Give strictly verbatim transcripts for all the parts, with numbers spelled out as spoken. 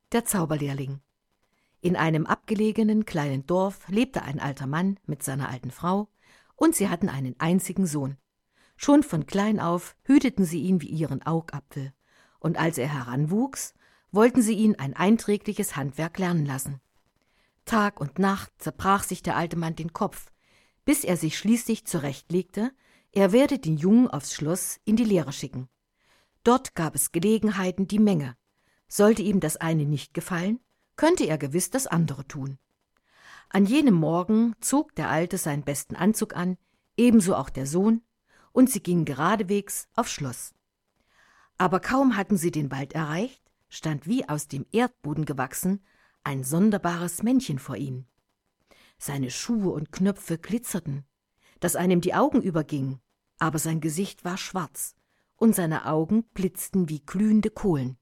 Der Zauberlehrling. In einem abgelegenen kleinen Dorf lebte ein alter Mann mit seiner alten Frau, und sie hatten einen einzigen Sohn. Schon von klein auf hüteten sie ihn wie ihren Augapfel, und als er heranwuchs, wollten sie ihn ein einträgliches Handwerk lernen lassen. Tag und Nacht zerbrach sich der alte Mann den Kopf, bis er sich schließlich zurechtlegte, er werde den Jungen aufs Schloss in die Lehre schicken. Dort gab es Gelegenheiten die Menge. Sollte ihm das eine nicht gefallen, könnte er gewiss das andere tun. An jenem Morgen zog der Alte seinen besten Anzug an, ebenso auch der Sohn, und sie gingen geradewegs aufs Schloss. Aber kaum hatten sie den Wald erreicht, stand wie aus dem Erdboden gewachsen ein sonderbares Männchen vor ihnen. Seine Schuhe und Knöpfe glitzerten, dass einem die Augen übergingen, aber sein Gesicht war schwarz, und seine Augen blitzten wie glühende Kohlen.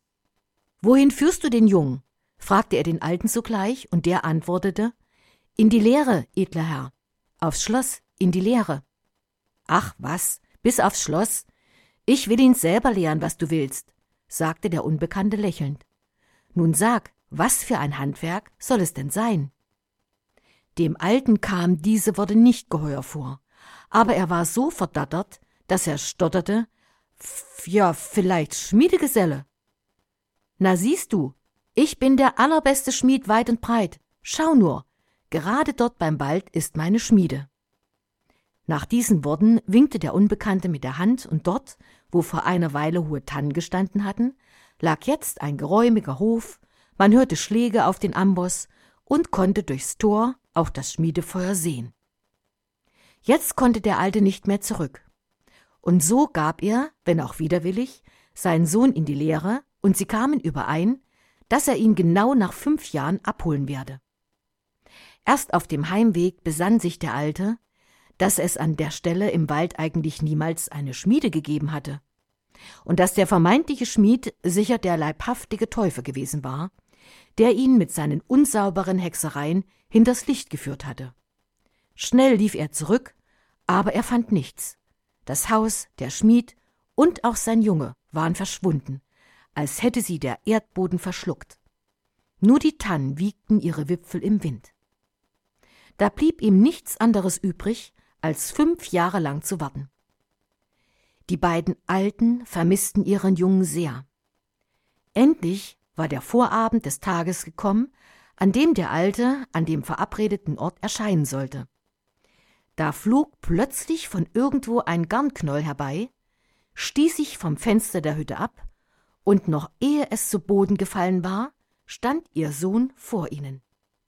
»Wohin führst du den Jungen?« fragte er den Alten sogleich, und der antwortete, »In die Lehre, edler Herr, aufs Schloss, in die Lehre.« »Ach was, bis aufs Schloss? Ich will ihn selber lehren, was du willst«, sagte der Unbekannte lächelnd. »Nun sag, was für ein Handwerk soll es denn sein?« Dem Alten kamen diese Worte nicht geheuer vor, aber er war so verdattert, dass er stotterte, »Ja, vielleicht Schmiedegeselle.« »Na siehst du, ich bin der allerbeste Schmied weit und breit. Schau nur, gerade dort beim Wald ist meine Schmiede.« Nach diesen Worten winkte der Unbekannte mit der Hand, und dort, wo vor einer Weile hohe Tannen gestanden hatten, lag jetzt ein geräumiger Hof, man hörte Schläge auf den Amboss und konnte durchs Tor auch das Schmiedefeuer sehen. Jetzt konnte der Alte nicht mehr zurück. Und so gab er, wenn auch widerwillig, seinen Sohn in die Lehre, und sie kamen überein, dass er ihn genau nach fünf Jahren abholen werde. Erst auf dem Heimweg besann sich der Alte, dass es an der Stelle im Wald eigentlich niemals eine Schmiede gegeben hatte und dass der vermeintliche Schmied sicher der leibhaftige Teufel gewesen war, der ihn mit seinen unsauberen Hexereien hinters Licht geführt hatte. Schnell lief er zurück, aber er fand nichts. Das Haus, der Schmied und auch sein Junge waren verschwunden, als hätte sie der Erdboden verschluckt. Nur die Tannen wiegten ihre Wipfel im Wind. Da blieb ihm nichts anderes übrig, als fünf Jahre lang zu warten. Die beiden Alten vermissten ihren Jungen sehr. Endlich war der Vorabend des Tages gekommen, an dem der Alte an dem verabredeten Ort erscheinen sollte. Da flog plötzlich von irgendwo ein Garnknäuel herbei, stieß sich vom Fenster der Hütte ab, und noch ehe es zu Boden gefallen war, stand ihr Sohn vor ihnen.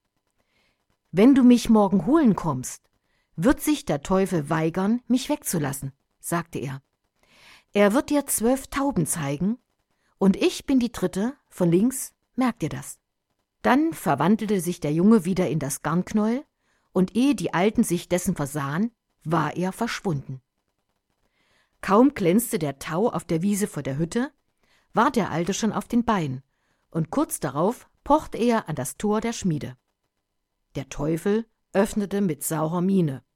»Wenn du mich morgen holen kommst, wird sich der Teufel weigern, mich wegzulassen«, sagte er. »Er wird dir zwölf Tauben zeigen, und ich bin die dritte von links, merk dir das.« Dann verwandelte sich der Junge wieder in das Garnknäuel, und ehe die Alten sich dessen versahen, war er verschwunden. Kaum glänzte der Tau auf der Wiese vor der Hütte, war der Alte schon auf den Beinen, und kurz darauf pochte er an das Tor der Schmiede. Der Teufel öffnete mit saurer Miene.